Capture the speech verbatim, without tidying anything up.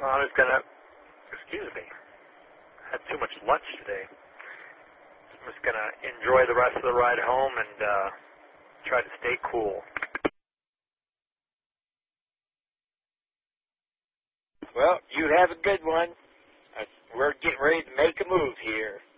Well, I'm just gonna, excuse me, had too much lunch today. I'm just gonna enjoy the rest of the ride home and uh, try to stay cool. Well, you have a good one. Uh, We're getting ready to make a move here.